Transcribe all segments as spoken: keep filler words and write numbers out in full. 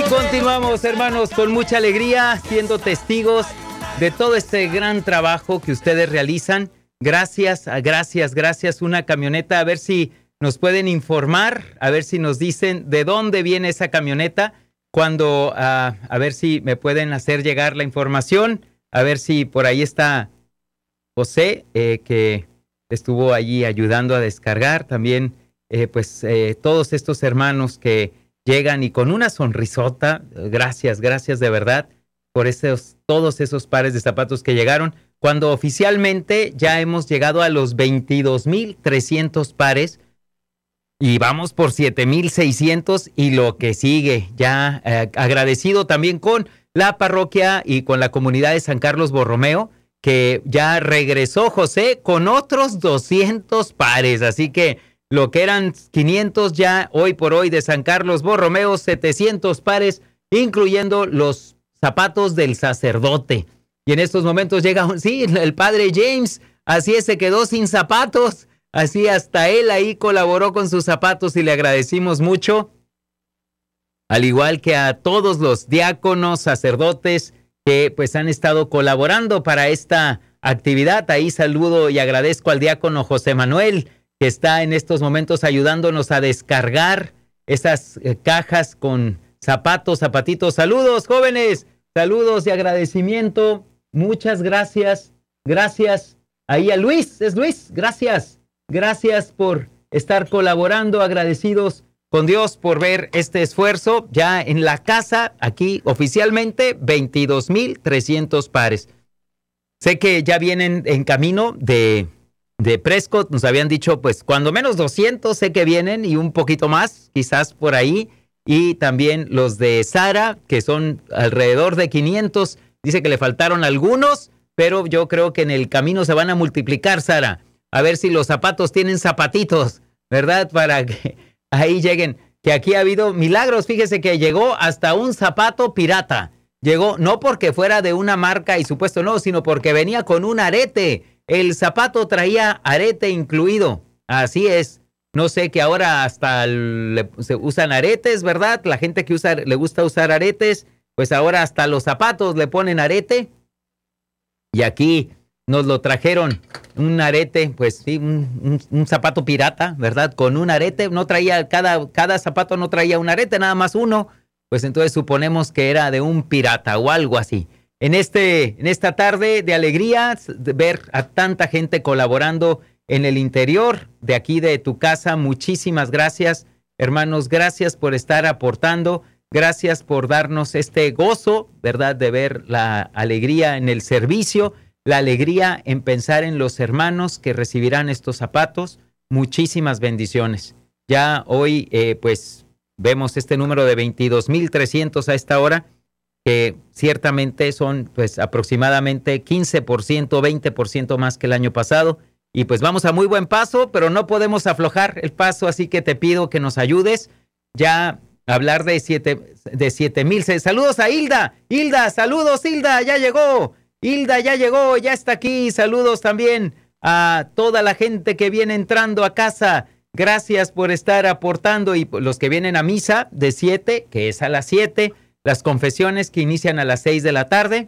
Continuamos, hermanos, con mucha alegría, siendo testigos de todo este gran trabajo que ustedes realizan. Gracias, gracias, gracias. Una camioneta, a ver si nos pueden informar, a ver si nos dicen de dónde viene esa camioneta, cuando, uh, a ver si me pueden hacer llegar la información, a ver si por ahí está José, eh, que estuvo allí ayudando a descargar, también eh, pues eh, todos estos hermanos que llegan y con una sonrisota, gracias, gracias de verdad por esos, todos esos pares de zapatos que llegaron, cuando oficialmente ya hemos llegado a los veintidós mil trescientos pares y vamos por siete mil seiscientos y lo que sigue. Ya eh, agradecido también con la parroquia y con la comunidad de San Carlos Borromeo, que ya regresó José con otros doscientos pares, así que lo que eran quinientos ya hoy por hoy de San Carlos Borromeo, setecientos pares, incluyendo los zapatos del sacerdote. Y en estos momentos llega, un, sí, el padre James, así es, se quedó sin zapatos, así hasta él ahí colaboró con sus zapatos y le agradecimos mucho. Al igual que a todos los diáconos, sacerdotes que pues han estado colaborando para esta actividad. Ahí saludo y agradezco al diácono José Manuel, que está en estos momentos ayudándonos a descargar esas eh, cajas con zapatos, zapatitos. Saludos, jóvenes, saludos y agradecimiento. Muchas gracias, gracias. Ahí a Luis, es Luis, gracias. Gracias por estar colaborando, agradecidos con Dios por ver este esfuerzo. Ya en la casa, aquí oficialmente, veintidós mil trescientos pares. Sé que ya vienen en camino de... de Prescott, nos habían dicho pues cuando menos doscientos, sé que vienen y un poquito más, quizás por ahí, y también los de Sara, que son alrededor de quinientos, dice que le faltaron algunos, pero yo creo que en el camino se van a multiplicar, Sara, a ver si los zapatos tienen zapatitos, ¿verdad? Para que ahí lleguen, que aquí ha habido milagros, fíjese que llegó hasta un zapato pirata, llegó no porque fuera de una marca y supuesto no, sino porque venía con un arete. El zapato traía arete incluido, así es. No sé que ahora hasta le, se usan aretes, ¿verdad? La gente que usa, le gusta usar aretes, pues ahora hasta los zapatos le ponen arete. Y aquí nos lo trajeron, un arete, pues sí, un, un, un zapato pirata, ¿verdad? Con un arete, no traía, cada, cada zapato no traía un arete, nada más uno. Pues entonces suponemos que era de un pirata o algo así. En, este, en esta tarde de alegría, de ver a tanta gente colaborando en el interior de aquí de tu casa, muchísimas gracias, hermanos, gracias por estar aportando, gracias por darnos este gozo, ¿verdad?, de ver la alegría en el servicio, la alegría en pensar en los hermanos que recibirán estos zapatos, muchísimas bendiciones. Ya hoy, eh, pues, vemos este número de veintidós mil trescientos a esta hora, que ciertamente son pues aproximadamente quince por ciento, veinte por ciento más que el año pasado. Y pues vamos a muy buen paso, pero no podemos aflojar el paso, así que te pido que nos ayudes ya a hablar de siete, de siete mil. Saludos a Hilda. Hilda, saludos Hilda, ya llegó. Hilda ya llegó, ya está aquí. Saludos también a toda la gente que viene entrando a casa. Gracias por estar aportando y los que vienen a misa de siete, que es a las siete. Las confesiones que inician a las seis de la tarde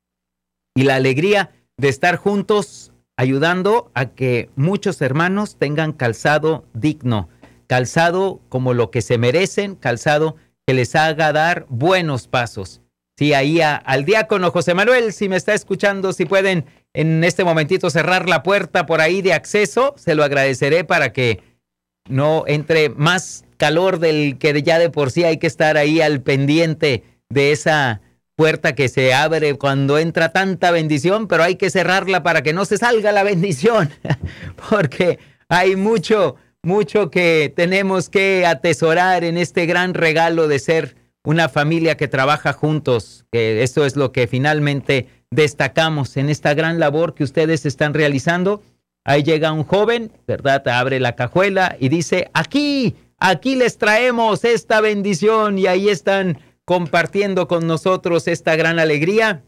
y la alegría de estar juntos ayudando a que muchos hermanos tengan calzado digno, calzado como lo que se merecen, calzado que les haga dar buenos pasos. Sí, ahí a, al diácono José Manuel, si me está escuchando, si pueden en este momentito cerrar la puerta por ahí de acceso, se lo agradeceré para que no entre más calor del que ya de por sí hay que estar ahí al pendiente de esa puerta que se abre cuando entra tanta bendición, pero hay que cerrarla para que no se salga la bendición, porque hay mucho, mucho que tenemos que atesorar en este gran regalo de ser una familia que trabaja juntos, que eso es lo que finalmente destacamos en esta gran labor que ustedes están realizando. Ahí llega un joven, ¿verdad? Abre la cajuela y dice, aquí, aquí les traemos esta bendición, y ahí están compartiendo con nosotros esta gran alegría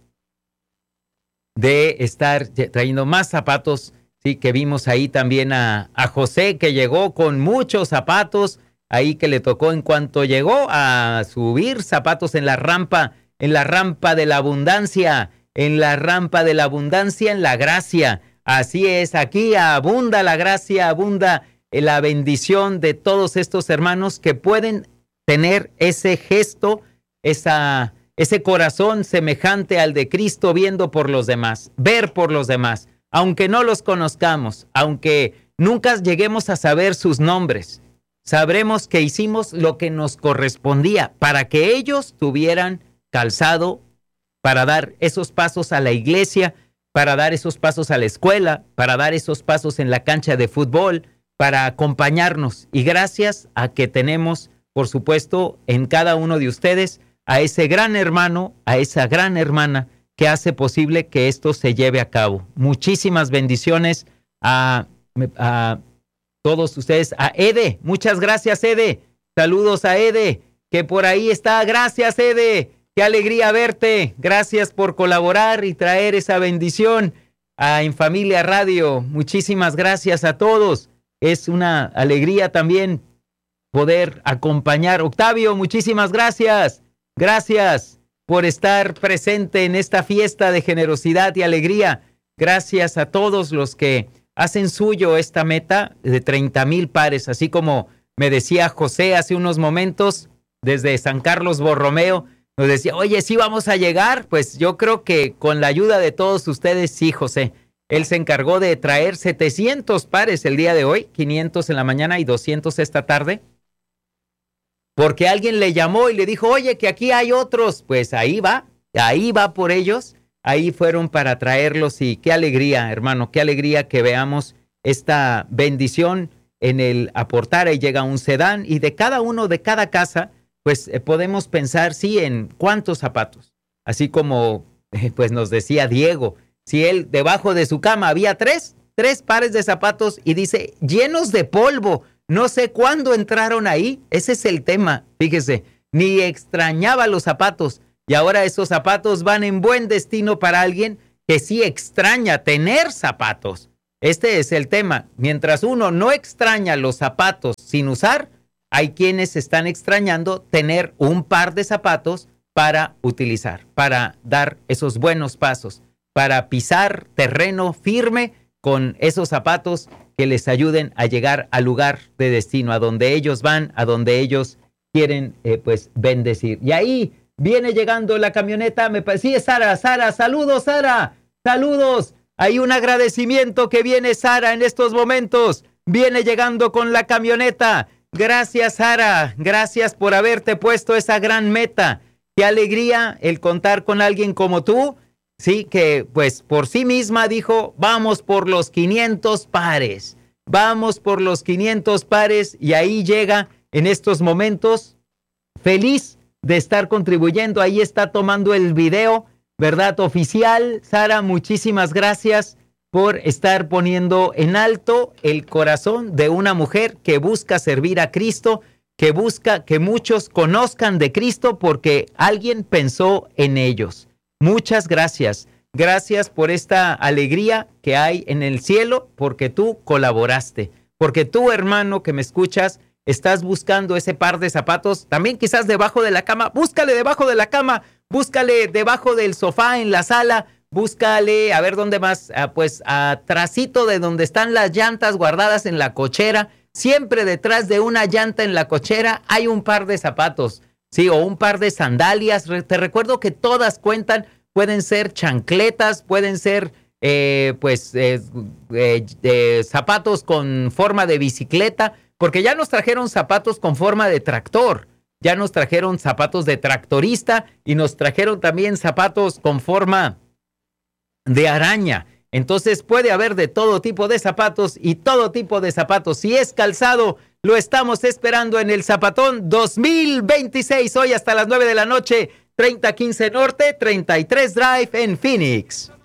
de estar trayendo más zapatos. Sí, que vimos ahí también a, a José, que llegó con muchos zapatos. ahí que le tocó en cuanto llegó a subir zapatos en la rampa, en la rampa de la abundancia, en la rampa de la abundancia, en la gracia. Así es, aquí abunda la gracia, abunda la bendición de todos estos hermanos que pueden tener ese gesto, esa, ese corazón semejante al de Cristo, viendo por los demás, ver por los demás, aunque no los conozcamos, aunque nunca lleguemos a saber sus nombres, sabremos que hicimos lo que nos correspondía para que ellos tuvieran calzado para dar esos pasos a la iglesia, para dar esos pasos a la escuela, para dar esos pasos en la cancha de fútbol, para acompañarnos. Y gracias a que tenemos, por supuesto, en cada uno de ustedes, a ese gran hermano, a esa gran hermana que hace posible que esto se lleve a cabo. Muchísimas bendiciones a, a todos ustedes. A Ede, muchas gracias, Ede. Saludos a Ede, que por ahí está. Gracias, Ede. Qué alegría verte. Gracias por colaborar y traer esa bendición a En Familia Radio. Muchísimas gracias a todos. Es una alegría también poder acompañar. Octavio, muchísimas gracias. Gracias por estar presente en esta fiesta de generosidad y alegría. Gracias a todos los que hacen suyo esta meta de treinta mil pares, así como me decía José hace unos momentos desde San Carlos Borromeo. Nos decía, oye, ¿sí vamos a llegar? Pues yo creo que con la ayuda de todos ustedes, sí, José. Él se encargó de traer setecientos pares el día de hoy, quinientos en la mañana y doscientos esta tarde, porque alguien le llamó y le dijo, oye, que aquí hay otros. Pues ahí va, ahí va por ellos. Ahí fueron para traerlos y qué alegría, hermano, qué alegría que veamos esta bendición en el aportar. Ahí llega un sedán y de cada uno, de cada casa, pues eh, podemos pensar, sí, en cuántos zapatos. Así como, eh, pues nos decía Diego, si él debajo de su cama había tres, tres pares de zapatos y dice, llenos de polvo, no sé cuándo entraron ahí. Ese es el tema, fíjese, ni extrañaba los zapatos y ahora esos zapatos van en buen destino para alguien que sí extraña tener zapatos. Este es el tema, mientras uno no extraña los zapatos sin usar, hay quienes están extrañando tener un par de zapatos para utilizar, para dar esos buenos pasos, para pisar terreno firme con esos zapatos que les ayuden a llegar al lugar de destino, a donde ellos van, a donde ellos quieren eh, pues bendecir. Y ahí viene llegando la camioneta, me parece, sí, es Sara, Sara, saludos, Sara, saludos. Hay un agradecimiento que viene Sara en estos momentos, viene llegando con la camioneta. Gracias, Sara, gracias por haberte puesto esa gran meta. Qué alegría el contar con alguien como tú, sí, que pues por sí misma dijo, vamos por los quinientos pares, vamos por los quinientos pares y ahí llega en estos momentos, feliz de estar contribuyendo. Ahí está tomando el video, ¿verdad? Oficial. Sara, muchísimas gracias por estar poniendo en alto el corazón de una mujer que busca servir a Cristo, que busca que muchos conozcan de Cristo porque alguien pensó en ellos. Muchas gracias. Gracias por esta alegría que hay en el cielo, porque tú colaboraste, porque tú, hermano, que me escuchas, estás buscando ese par de zapatos, también quizás debajo de la cama. Búscale debajo de la cama, búscale debajo del sofá en la sala, búscale, a ver dónde más, ah, pues atrasito de donde están las llantas guardadas en la cochera. Siempre detrás de una llanta en la cochera hay un par de zapatos, sí, o un par de sandalias. Te recuerdo que todas cuentan, pueden ser chancletas, pueden ser eh, pues eh, eh, eh, zapatos con forma de bicicleta, porque ya nos trajeron zapatos con forma de tractor, ya nos trajeron zapatos de tractorista y nos trajeron también zapatos con forma de araña. Entonces puede haber de todo tipo de zapatos y todo tipo de zapatos. Si es calzado, lo estamos esperando en el Zapatón dos mil veintiséis, hoy hasta las nueve de la noche, treinta quince Norte, treinta y tres Drive en Phoenix.